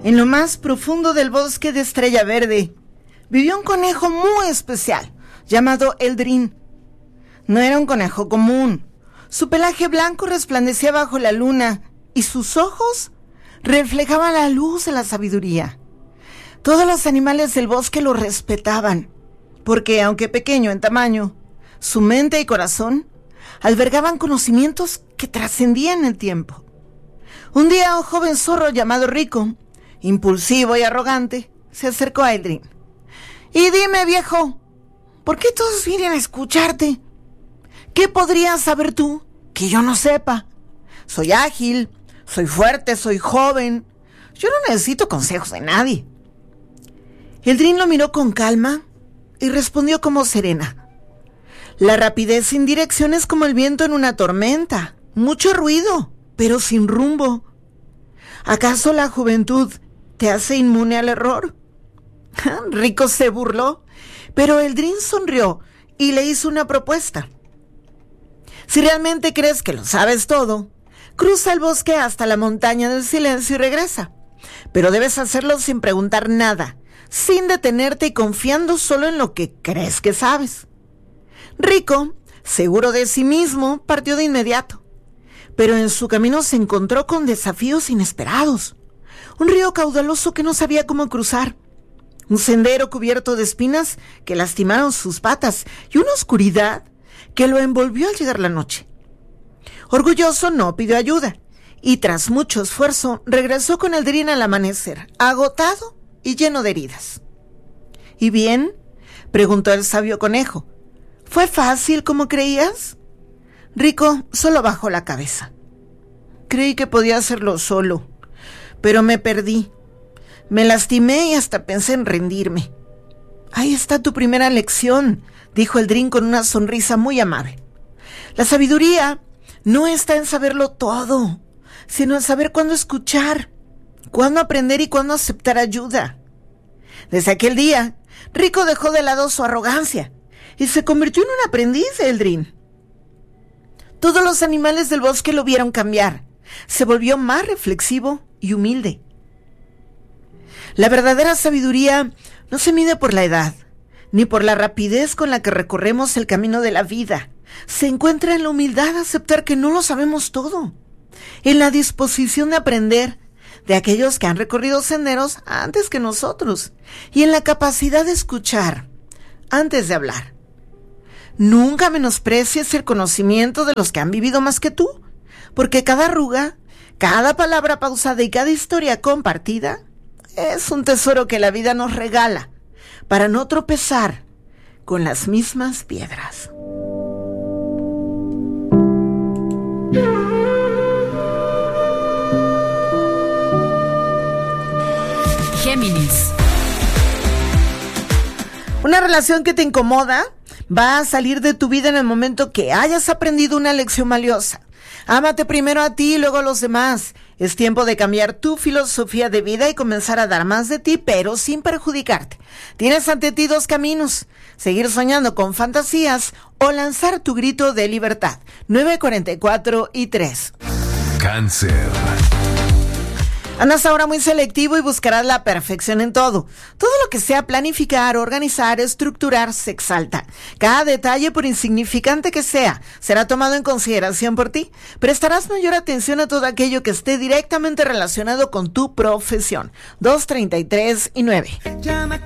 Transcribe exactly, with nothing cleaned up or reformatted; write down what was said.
En lo más profundo del bosque de Estrella Verde, vivió un conejo muy especial, llamado Eldrin. No era un conejo común. Su pelaje blanco resplandecía bajo la luna y sus ojos reflejaban la luz de la sabiduría. Todos los animales del bosque lo respetaban, porque aunque pequeño en tamaño, su mente y corazón albergaban conocimientos que trascendían el tiempo. Un día un joven zorro llamado Rico, impulsivo y arrogante, se acercó a Eldrin. Y dime, viejo, ¿por qué todos vienen a escucharte? ¿Qué podrías saber tú que yo no sepa? Soy ágil, soy fuerte, soy joven. Yo no necesito consejos de nadie. Eldrin lo miró con calma y respondió como serena. La rapidez sin dirección es como el viento en una tormenta. Mucho ruido, pero sin rumbo. ¿Acaso la juventud te hace inmune al error? Rico se burló, pero Eldrin sonrió y le hizo una propuesta. Si realmente crees que lo sabes todo, cruza el bosque hasta la montaña del silencio y regresa. Pero debes hacerlo sin preguntar nada, sin detenerte y confiando solo en lo que crees que sabes. Rico, seguro de sí mismo, partió de inmediato. Pero en su camino se encontró con desafíos inesperados. Un río caudaloso que no sabía cómo cruzar. Un sendero cubierto de espinas que lastimaron sus patas y una oscuridad que lo envolvió al llegar la noche. Orgulloso no pidió ayuda y tras mucho esfuerzo regresó con Eldrin al amanecer, agotado y lleno de heridas. ¿Y bien?, preguntó el sabio conejo. ¿Fue fácil como creías? Rico solo bajó la cabeza. Creí que podía hacerlo solo, pero me perdí. Me lastimé y hasta pensé en rendirme. Ahí está tu primera lección, dijo Eldrin con una sonrisa muy amable. La sabiduría no está en saberlo todo, sino en saber cuándo escuchar, cuándo aprender y cuándo aceptar ayuda. Desde aquel día, Rico dejó de lado su arrogancia y se convirtió en un aprendiz de Eldrin. Todos los animales del bosque lo vieron cambiar. Se volvió más reflexivo y humilde. La verdadera sabiduría no se mide por la edad, ni por la rapidez con la que recorremos el camino de la vida. Se encuentra en la humildad de aceptar que no lo sabemos todo, en la disposición de aprender de aquellos que han recorrido senderos antes que nosotros, y en la capacidad de escuchar antes de hablar. Nunca menosprecies el conocimiento de los que han vivido más que tú, porque cada arruga, cada palabra pausada y cada historia compartida es un tesoro que la vida nos regala para no tropezar con las mismas piedras. Géminis. Una relación que te incomoda va a salir de tu vida en el momento que hayas aprendido una lección valiosa. Ámate primero a ti y luego a los demás. Es tiempo de cambiar tu filosofía de vida y comenzar a dar más de ti, pero sin perjudicarte. Tienes ante ti dos caminos: seguir soñando con fantasías o lanzar tu grito de libertad. nueve cuarenta y cuatro y tres. Cáncer. Andas ahora muy selectivo y buscarás la perfección en todo. Todo lo que sea planificar, organizar, estructurar, se exalta. Cada detalle, por insignificante que sea, será tomado en consideración por ti. Prestarás mayor atención a todo aquello que esté directamente relacionado con tu profesión. dos, treinta y tres y nueve. Llama